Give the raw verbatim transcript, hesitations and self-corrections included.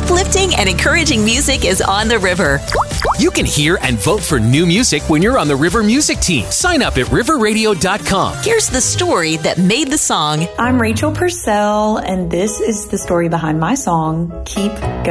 Uplifting and encouraging music is on the river. You can hear and vote for new music when you're on the River Music team. Sign up at river radio dot com. Here's the story that made the song. I'm Rachel Purcell, and this is the story behind my song, Keep Going.